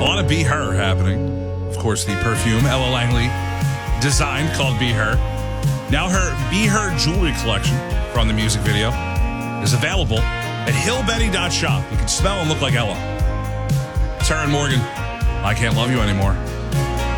A lot of Be Her happening. Of course, the perfume Ella Langley designed called Be Her. Now her Be Her jewelry collection from the music video is available at hillbenny.shop. You can smell and look like Ella. Tara and Morgan, I Can't Love You Anymore.